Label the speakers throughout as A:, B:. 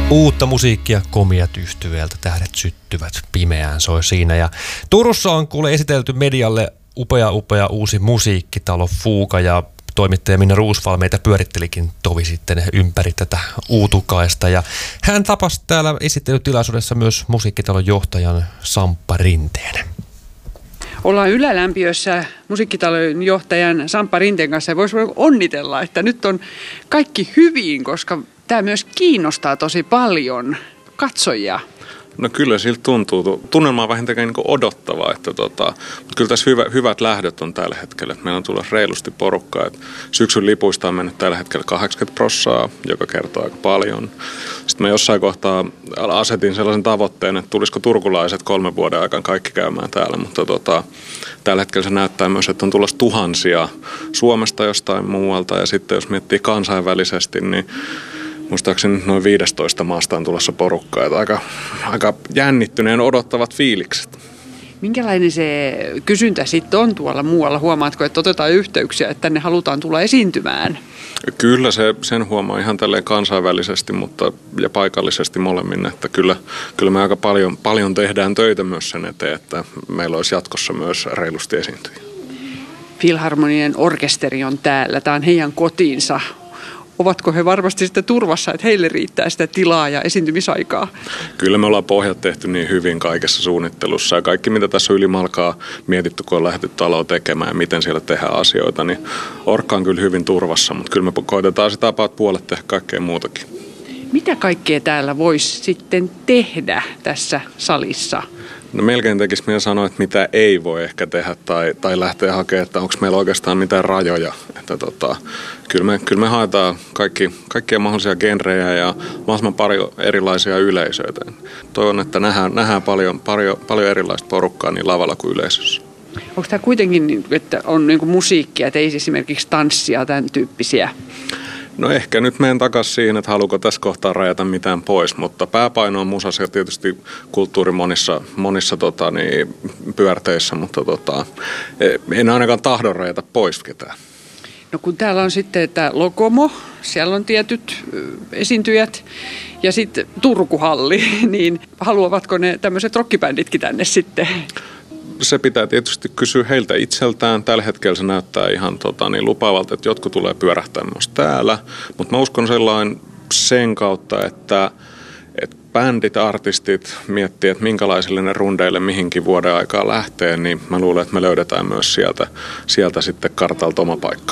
A: Uutta musiikkia komiat yhtyeeltä, tähdet syttyvät pimeään soi siinä. Ja Turussa on kuule esitelty medialle upea uusi musiikkitalo Fuuka, ja toimittaja Minna Roosvall meitä pyörittelikin tovi sitten ympäri tätä uutukaista. Ja hän tapasi täällä esittelytilaisuudessa myös musiikkitalon johtajan Samppa Rinteen.
B: Ollaan Ylälämpiössä musiikkitalon johtajan Samppa Rinteen kanssa ja voisi onnitella, että nyt on kaikki hyvin, koska tämä myös kiinnostaa tosi paljon katsojia.
C: No kyllä siltä tuntuu. Tunnelma on vähintäänkin niin odottavaa, että mutta kyllä tässä hyvät lähdöt on tällä hetkellä. Meillä on tullut reilusti porukkaa. Että syksyn lipuista on mennyt tällä hetkellä 80%, joka kertoo aika paljon. Sitten mä jossain kohtaa asetin sellaisen tavoitteen, että tulisiko turkulaiset 3 vuoden aikana kaikki käymään täällä, mutta tällä hetkellä se näyttää myös, että on tulossa tuhansia Suomesta jostain muualta, ja sitten jos miettii kansainvälisesti, niin muistaakseni noin 15 maasta on tulossa porukkaa, että aika jännittyneen odottavat fiilikset.
B: Minkälainen se kysyntä sitten on tuolla muualla? Huomaatko, että otetaan yhteyksiä, että tänne halutaan tulla esiintymään?
C: Kyllä sen huomaa ihan tälleen kansainvälisesti, mutta ja paikallisesti molemmin, että kyllä me aika paljon tehdään töitä myös sen eteen, että meillä olisi jatkossa myös reilusti esiintyjiä.
B: Filharmonien orkesteri on täällä, tämä on heidän kotiinsa. Ovatko he varmasti sitten turvassa, että heille riittää sitä tilaa ja esiintymisaikaa? Kyllä
C: me ollaan pohjat tehty niin hyvin kaikessa suunnittelussa, ja kaikki mitä tässä on ylimalkaa mietitty, kun on lähdetty taloa tekemään ja miten siellä tehdään asioita, niin Orkka on kyllä hyvin turvassa, mutta kyllä me koitetaan sitä about puolet tehdä kaikkea muutakin.
B: Mitä kaikkea täällä voisi sitten tehdä tässä salissa?
C: No melkein tekisi minä sanoa, että mitä ei voi ehkä tehdä tai lähteä hakemaan, että onko meillä oikeastaan mitään rajoja. Että kyllä me haetaan kaikkia mahdollisia genrejä ja mahdollisimman paljon erilaisia yleisöitä. Toivon, että nähdään paljon erilaista porukkaa niin lavalla kuin yleisössä.
B: Onko tämä kuitenkin, että on niinku musiikkia, että ei esimerkiksi tanssia, tämän tyyppisiä?
C: No ehkä nyt menen takaisin siihen, että haluuko tässä kohtaa rajata mitään pois, mutta pääpaino on musassa ja tietysti kulttuuri monissa pyörteissä, mutta en ainakaan tahdon rajata pois ketään.
B: No kun täällä on sitten tämä Lokomo, siellä on tietyt esiintyjät ja sitten Turkuhalli, niin haluavatko ne tämmöiset rockibänditkin tänne sitten?
C: Se pitää tietysti kysyä heiltä itseltään. Tällä hetkellä se näyttää ihan lupaavalta, että jotkut tulee pyörähtää myös täällä. Mutta mä uskon sellainen sen kautta, että bändit, artistit miettii, että minkälaisille ne rundeille mihinkin vuoden aikaa lähtee, niin mä luulen, että me löydetään myös sieltä sitten kartalta oma paikka.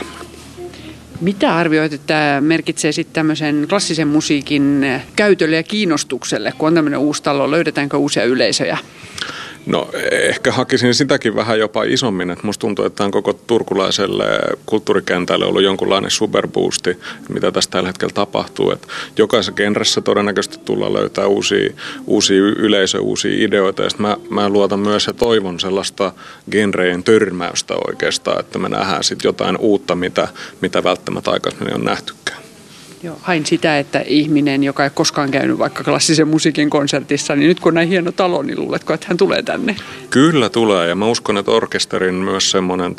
B: Mitä arvioit, että tämä merkitsee sitten tämmöisen klassisen musiikin käytölle ja kiinnostukselle, kun on tämmöinen uusi talo? Löydetäänkö uusia yleisöjä?
C: No ehkä hakisin sitäkin vähän jopa isommin, että musta tuntuu, että tämä on koko turkulaiselle kulttuurikentälle ollut jonkunlainen superboosti, mitä tässä tällä hetkellä tapahtuu. Että jokaisessa genressä todennäköisesti tullaan löytää uusia yleisöjä, uusia ideoita, ja mä luotan myös ja toivon sellaista genrejen törmäystä oikeastaan, että me nähdään sitten jotain uutta, mitä välttämättä aikaisemmin on nähtykään.
B: Joo, hain sitä, että ihminen, joka ei koskaan käynyt vaikka klassisen musiikin konsertissa, niin nyt kun on näin hieno talo, niin luuletko, että hän tulee tänne?
C: Kyllä tulee, ja mä uskon, että orkesterin myös semmoinen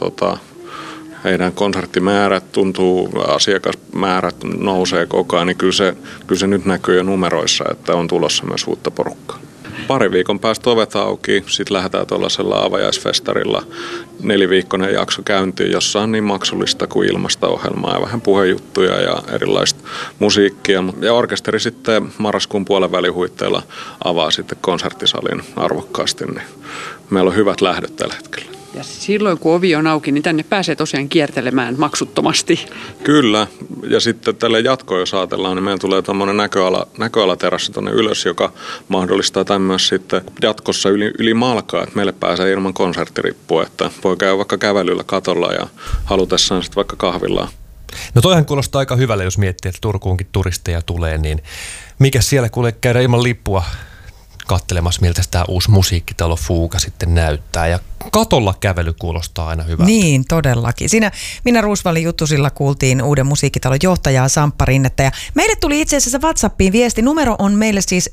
C: heidän konserttimäärät tuntuu, asiakasmäärät nousee koko ajan, niin kyllä se nyt näkyy jo numeroissa, että on tulossa myös uutta porukkaa. 2 viikon päästä ovet auki, sitten lähdetään tuollaisella avajaisfestarilla 4-viikkoinen jakso käyntiin, jossa on niin maksullista kuin ilmasta ohjelmaa ja vähän puhejuttuja ja erilaista musiikkia. Ja orkesteri sitten marraskuun puolenvälihuitteilla avaa sitten konserttisalin arvokkaasti, niin meillä on hyvät lähdöt tällä hetkellä.
B: Ja silloin kun ovi on auki, niin tänne pääsee tosiaan kiertelemään maksuttomasti.
C: Kyllä, ja sitten tälle jatkoon jos ajatellaan, niin meillä tulee tuommoinen näköalaterassi tuonne ylös, joka mahdollistaa tämän myös sitten jatkossa yli malkaa, että meille pääsee ilman konserttirippua, että voi käydä vaikka kävelyllä katolla ja halutessaan sitten vaikka kahvillaan.
A: No toihan kuulostaa aika hyvälle, jos miettii, että Turkuunkin turisteja tulee, niin mikä siellä kuulee käydä ilman lippua katselemassa, miltä tämä uusi musiikkitalo Fuuka sitten näyttää. Ja katolla kävely kuulostaa aina hyvältä.
D: Niin, todellakin. Siinä Minna Roosvallin juttusilla kuultiin uuden musiikkitalon johtajaa Samppa Rinnettä. Ja meille tuli itse asiassa WhatsAppiin viesti. Numero on meille siis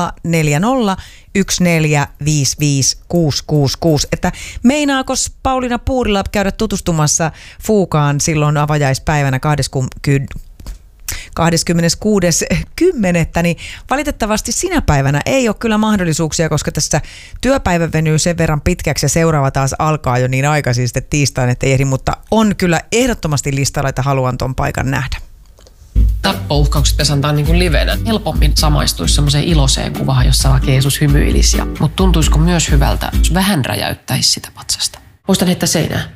D: 040 1455666. Että meinaako Pauliina Puurila käydä tutustumassa Fuukaan silloin avajaispäivänä 26.10. Niin valitettavasti sinä päivänä ei ole kyllä mahdollisuuksia, koska tässä työpäivä venyy sen verran pitkäksi ja seuraava taas alkaa jo niin aikaisin sitten tiistain, että ei ehdi, mutta on kyllä ehdottomasti listalla, että haluan ton paikan nähdä.
E: Tappouhkaukset pitäisi antaa niin kuin livenä. Helpommin samaistuisi semmoiseen iloiseen kuvaan, jossa vaikka Jeesus hymyilisi. Mutta tuntuisiko myös hyvältä, jos vähän räjäyttäisi sitä patsasta? Muistan heittää seinään.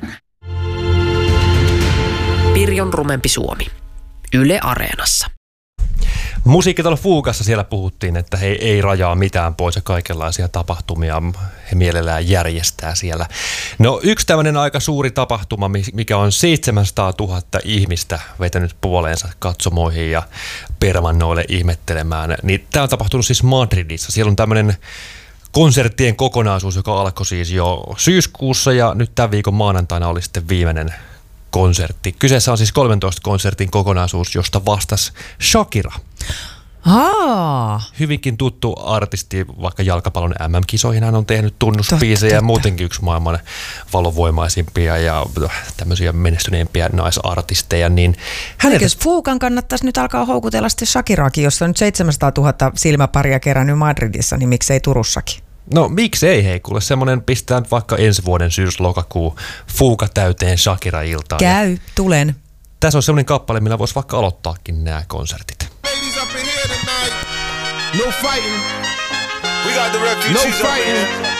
F: Pirjon rumempi Suomi. Yle Areenassa.
A: Musiikkitalo Fuugassa siellä puhuttiin, että he ei rajaa mitään pois ja kaikenlaisia tapahtumia he mielellään järjestää siellä. No yksi tämmöinen aika suuri tapahtuma, mikä on 700 000 ihmistä vetänyt puoleensa katsomoihin ja permannoille ihmettelemään, niin tämä on tapahtunut siis Madridissa. Siellä on tämmöinen konserttien kokonaisuus, joka alkoi siis jo syyskuussa ja nyt tämän viikon maanantaina oli sitten viimeinen konsertti. Kyseessä on siis 13 konsertin kokonaisuus, josta vastasi Shakira. Hyvinkin tuttu artisti, vaikka jalkapallon MM-kisoihin hän on tehnyt tunnuspiisejä ja muutenkin yksi maailman valovoimaisimpia ja tämmöisiä menestyneempiä naisartisteja. Niin
D: Eikös Fuukan kannattaisi nyt alkaa houkutella sitten Shakiraakin, jossa on nyt 700 000 silmäparia kerännyt Madridissa, niin miksei Turussakin?
A: No miksei hei, kuule semmoinen pistää vaikka ensi vuoden syys-lokakuu Fuuka täyteen Shakira-iltaan.
D: Käy, tulen.
A: Tässä on semmoinen kappale, millä voisi vaikka aloittaakin nämä konsertit.
G: No fighting. We got the refugees up in here.